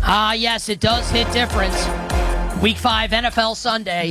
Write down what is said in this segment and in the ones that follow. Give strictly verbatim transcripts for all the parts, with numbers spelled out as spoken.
Ah, yes, it does hit different. Week five, N F L Sunday.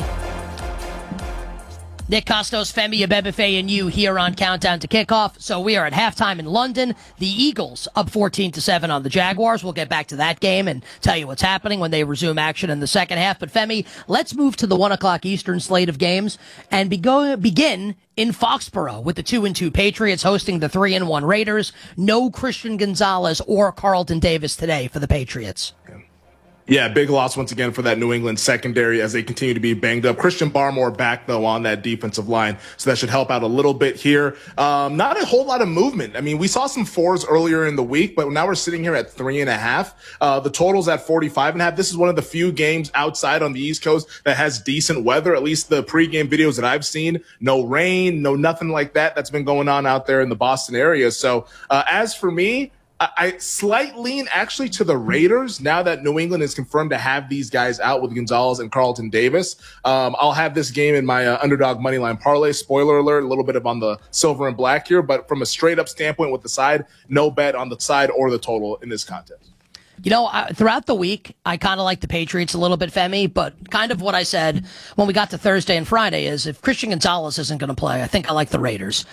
Nick Kostos, Femi Abebefe, and you here on Countdown to Kickoff. So we are at halftime in London. The Eagles up fourteen to seven on the Jaguars. We'll get back to that game and tell you what's happening when they resume action in the second half. But Femi, let's move to the one o'clock Eastern slate of games and be go- begin in Foxborough with the two and two Patriots hosting the three and one Raiders. No Christian Gonzalez or Carlton Davis today for the Patriots. Yeah, big loss once again for that New England secondary as they continue to be banged up. Christian Barmore back, though, on that defensive line, so that should help out a little bit here. Um, not a whole lot of movement. I mean, we saw some fours earlier in the week, but now we're sitting here at three and a half. Uh, the total's at forty-five and a half. This is one of the few games outside on the East Coast that has decent weather, at least the pregame videos that I've seen. No rain, no nothing like that that's been going on out there in the Boston area. So uh, as for me, I slight lean actually to the Raiders now that New England is confirmed to have these guys out with Gonzalez and Carlton Davis. Um, I'll have this game in my uh, underdog moneyline parlay. Spoiler alert, a little bit of on the silver and black here, but from a straight up standpoint with the side, no bet on the side or the total in this contest. You know, I, throughout the week, I kind of like the Patriots a little bit, Femi, but kind of what I said when we got to Thursday and Friday is if Christian Gonzalez isn't going to play, I think I like the Raiders.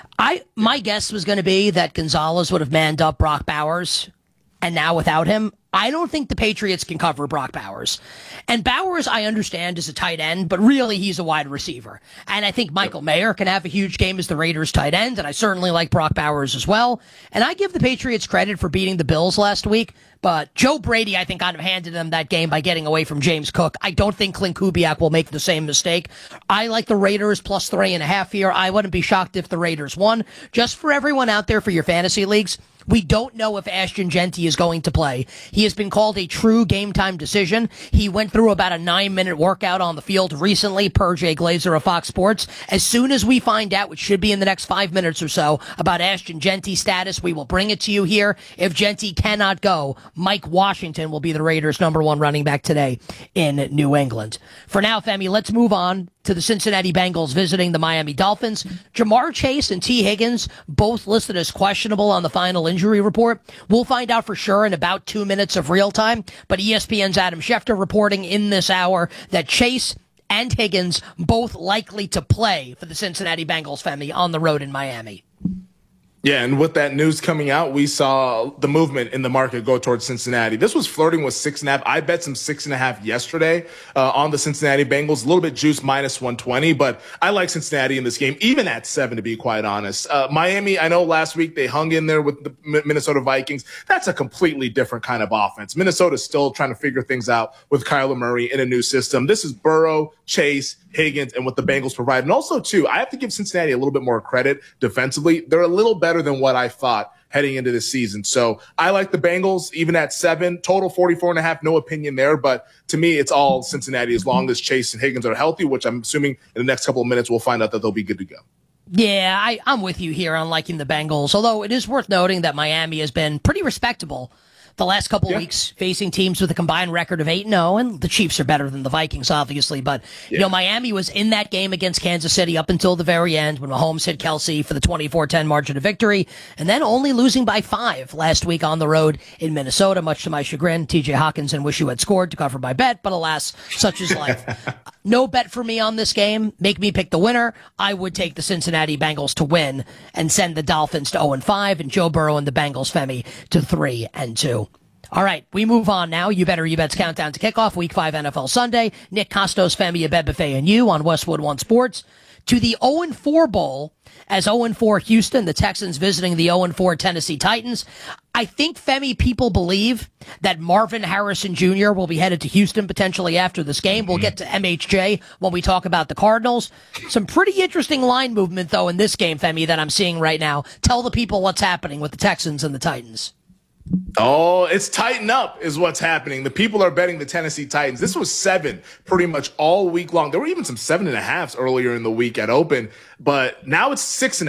I My guess was going to be that Gonzalez would have manned up Brock Bowers, and now without him, I don't think the Patriots can cover Brock Bowers. And Bowers, I understand, is a tight end, but really he's a wide receiver. And I think Michael Mayer can have a huge game as the Raiders tight end, and I certainly like Brock Bowers as well. And I give the Patriots credit for beating the Bills last week, but Joe Brady, I think, kind of handed them that game by getting away from James Cook. I don't think Clint Kubiak will make the same mistake. I like the Raiders plus three and a half here. I wouldn't be shocked if the Raiders won. Just for everyone out there for your fantasy leagues, we don't know if Ashton Jeanty is going to play. He has been called a true game-time decision. He went through about a nine-minute workout on the field recently, per Jay Glazer of Fox Sports. As soon as we find out, which should be in the next five minutes or so, about Ashton Jeanty's status, we will bring it to you here. If Jeanty cannot go, Mike Washington will be the Raiders' number one running back today in New England. For now, Femi, let's move on to the Cincinnati Bengals visiting the Miami Dolphins. Jamar Chase and T. Higgins both listed as questionable on the final injury report. We'll find out for sure in about two minutes of real time, but E S P N's Adam Schefter reporting in this hour that Chase and Higgins both likely to play for the Cincinnati Bengals, Femi, on the road in Miami. Yeah, and with that news coming out, we saw the movement in the market go towards Cincinnati. This was flirting with six and a half. I bet some six and a half yesterday uh, on the Cincinnati Bengals. A little bit juice minus one twenty, but I like Cincinnati in this game, even at seven, to be quite honest. Uh, Miami, I know last week they hung in there with the Minnesota Vikings. That's a completely different kind of offense. Minnesota's still trying to figure things out with Kyler Murray in a new system. This is Burrow, Chase, Higgins, and what the Bengals provide. And also, too, I have to give Cincinnati a little bit more credit defensively. They're a little better than what I thought heading into this season. So I like the Bengals, even at seven, total forty-four and a half, no opinion there. But to me, it's all Cincinnati as long as Chase and Higgins are healthy, which I'm assuming in the next couple of minutes we'll find out that they'll be good to go. Yeah, I, I'm with you here on liking the Bengals, although it is worth noting that Miami has been pretty respectable the last couple yeah. of weeks, facing teams with a combined record of eight and oh, and the Chiefs are better than the Vikings, obviously. But, yeah. you know, Miami was in that game against Kansas City up until the very end when Mahomes hit Kelsey for the twenty-four ten margin of victory, and then only losing by five last week on the road in Minnesota, much to my chagrin. T J Hawkinson wish you had scored to cover my bet, but alas, such is life. No bet for me on this game. Make me pick the winner. I would take the Cincinnati Bengals to win and send the Dolphins to oh and five and Joe Burrow and the Bengals, Femi, to three and two. All right, we move on now. You Better You Bet's Countdown to Kickoff, Week five N F L Sunday. Nick Kostos, Femi Abebefe, and you on Westwood One Sports. To the oh and four Bowl, as oh and four Houston, the Texans visiting the oh and four Tennessee Titans. I think, Femi, people believe that Marvin Harrison Junior will be headed to Houston potentially after this game. We'll get to M H J when we talk about the Cardinals. Some pretty interesting line movement, though, in this game, Femi, that I'm seeing right now. Tell the people what's happening with the Texans and the Titans. Oh, it's tighten up is what's happening. The people are betting the Tennessee Titans. This was seven pretty much all week long. There were even some seven and a halves earlier in the week at open, but now it's six and a half.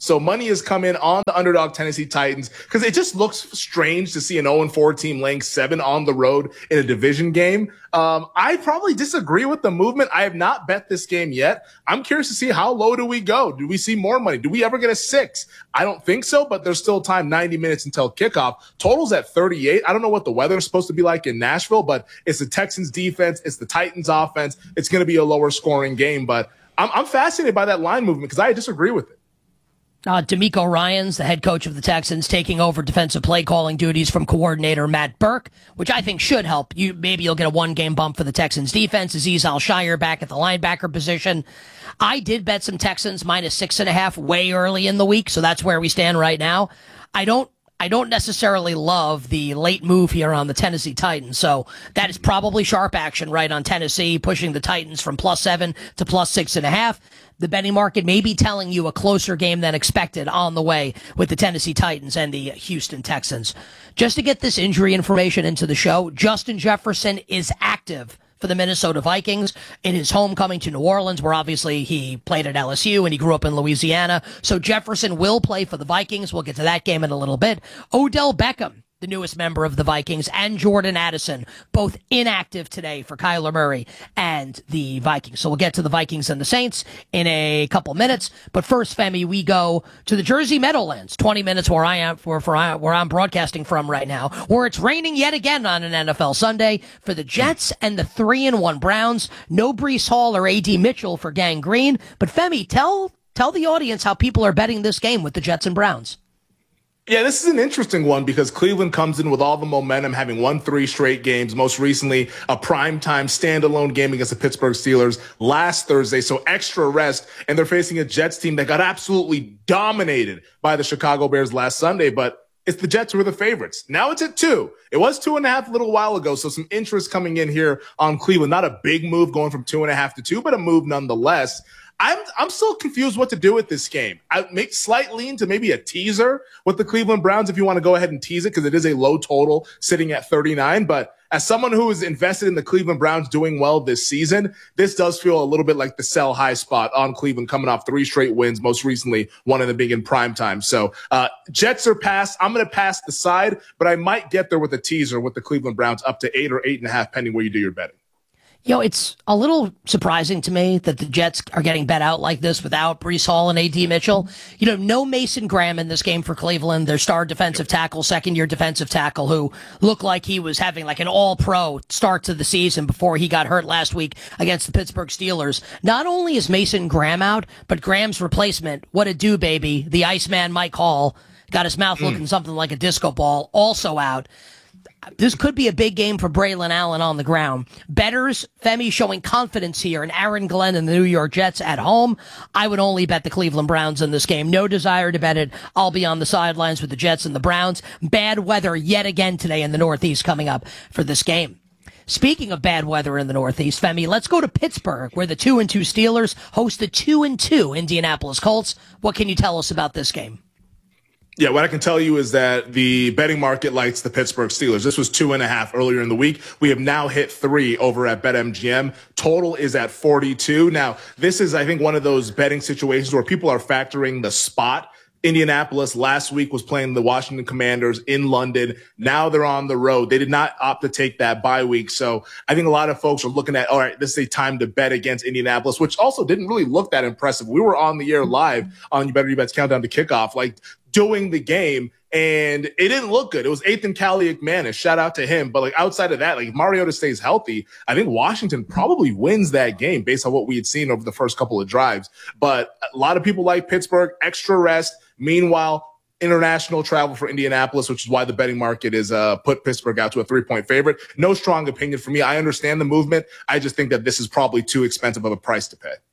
So money has come in on the underdog Tennessee Titans because it just looks strange to see an oh and four team laying seven on the road in a division game. Um, I probably disagree with the movement. I have not bet this game yet. I'm curious to see how low do we go? Do we see more money? Do we ever get a six? I don't think so, but there's still time, ninety minutes until kickoff. Total's at thirty-eight. I don't know what the weather is supposed to be like in Nashville, but it's the Texans defense. It's the Titans offense. It's going to be a lower scoring game, but I'm, I'm fascinated by that line movement because I disagree with it. Uh, D'Amico Ryans, the head coach of the Texans, taking over defensive play calling duties from coordinator Matt Burke, which I think should help. You maybe you'll get a one game bump for the Texans defense. Azeez Al-Shire back at the linebacker position. I did bet some Texans minus six and a half way early in the week, so that's where we stand right now. I don't I don't necessarily love the late move here on the Tennessee Titans, so that is probably sharp action right on Tennessee, pushing the Titans from plus seven to plus six and a half. The betting market may be telling you a closer game than expected on the way with the Tennessee Titans and the Houston Texans. Just to get this injury information into the show, Justin Jefferson is active for the Minnesota Vikings in his homecoming to New Orleans, where obviously he played at L S U and he grew up in Louisiana. So Jefferson will play for the Vikings. We'll get to that game in a little bit. Odell Beckham, the newest member of the Vikings, and Jordan Addison, both inactive today for Kyler Murray and the Vikings. So we'll get to the Vikings and the Saints in a couple minutes. But first, Femi, we go to the Jersey Meadowlands, twenty minutes where I am, for, for I, where I'm broadcasting from right now, where it's raining yet again on an N F L Sunday for the Jets and the three and one Browns. No Breece Hall or A D Mitchell for Gang Green. But Femi, tell tell the audience how people are betting this game with the Jets and Browns. Yeah, this is an interesting one because Cleveland comes in with all the momentum, having won three straight games, most recently a primetime standalone game against the Pittsburgh Steelers last Thursday, so extra rest, and they're facing a Jets team that got absolutely dominated by the Chicago Bears last Sunday, but it's the Jets who are the favorites. Now it's at two. It was two and a half a little while ago, so some interest coming in here on Cleveland. Not a big move going from two and a half to two, but a move nonetheless. I'm I'm still confused what to do with this game. I make slight lean to maybe a teaser with the Cleveland Browns if you want to go ahead and tease it because it is a low total sitting at thirty-nine. But as someone who is invested in the Cleveland Browns doing well this season, this does feel a little bit like the sell high spot on Cleveland coming off three straight wins, most recently one of them being in prime time. So uh, Jets are passed. I'm going to pass the side, but I might get there with a teaser with the Cleveland Browns up to eight or eight and a half, pending where you do your betting. You know, it's a little surprising to me that the Jets are getting bet out like this without Breece Hall and A D Mitchell. You know, no Mason Graham in this game for Cleveland, their star defensive tackle, second-year defensive tackle, who looked like he was having like an all-pro start to the season before he got hurt last week against the Pittsburgh Steelers. Not only is Mason Graham out, but Graham's replacement, what a do, baby, the Iceman Mike Hall, got his mouth mm. looking something like a disco ball, also out. This could be a big game for Braylon Allen on the ground. Bettors, Femi showing confidence here, and Aaron Glenn and the New York Jets at home. I would only bet the Cleveland Browns in this game. No desire to bet it. I'll be on the sidelines with the Jets and the Browns. Bad weather yet again today in the Northeast coming up for this game. Speaking of bad weather in the Northeast, Femi, let's go to Pittsburgh, where the two and two Steelers host the two and two Indianapolis Colts. What can you tell us about this game? Yeah, what I can tell you is that the betting market likes the Pittsburgh Steelers. This was two and a half earlier in the week. We have now hit three over at BetMGM. Total is at forty-two. Now, this is, I think, one of those betting situations where people are factoring the spot. Indianapolis last week was playing the Washington Commanders in London. Now they're on the road. They did not opt to take that bye week. So I think a lot of folks are looking at, all right, this is a time to bet against Indianapolis, which also didn't really look that impressive. We were on the air live on You Better You Bet's Countdown to Kickoff, like doing the game, and it didn't look good. It was Ethan Kaliakmanis. Shout out to him. But like outside of that, like if Mariota stays healthy, I think Washington probably wins that game based on what we had seen over the first couple of drives. But a lot of people like Pittsburgh, extra rest. Meanwhile, international travel for Indianapolis, which is why the betting market is uh, put Pittsburgh out to a three-point favorite. No strong opinion for me. I understand the movement. I just think that this is probably too expensive of a price to pay.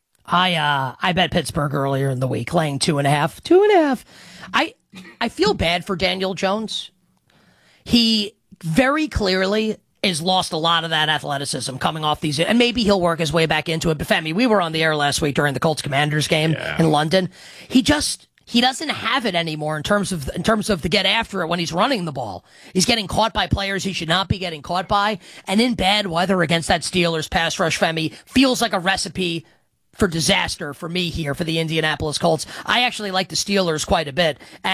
I uh, I bet Pittsburgh earlier in the week, laying two and a half. Two and a half. I I feel bad for Daniel Jones. He very clearly has lost a lot of that athleticism coming off these, and maybe he'll work his way back into it. But Femi, we were on the air last week during the Colts Commanders game yeah. in London. He just he doesn't have it anymore in terms of in terms of the get after it when he's running the ball. He's getting caught by players he should not be getting caught by, and in bad weather against that Steelers pass rush, Femi, feels like a recipe for disaster for me here for the Indianapolis Colts. I actually like the Steelers quite a bit.